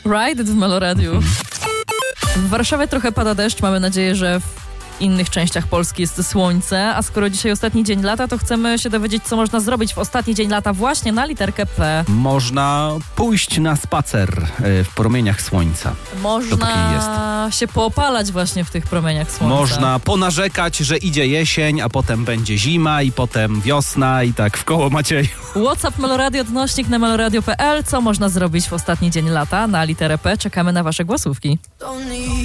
Ride w Meloradiu. W Warszawie trochę pada deszcz, mamy nadzieję, że w innych częściach Polski jest słońce, a skoro dzisiaj ostatni dzień lata, to chcemy się dowiedzieć, co można zrobić w ostatni dzień lata właśnie na literkę P. Można pójść na spacer w promieniach słońca. Można się poopalać właśnie w tych promieniach słońca. Można ponarzekać, że idzie jesień, a potem będzie zima i potem wiosna i tak w koło Macieju. WhatsApp Meloradio, odnośnik na meloradio.pl. Co można zrobić w ostatni dzień lata na literę P? Czekamy na wasze głosówki.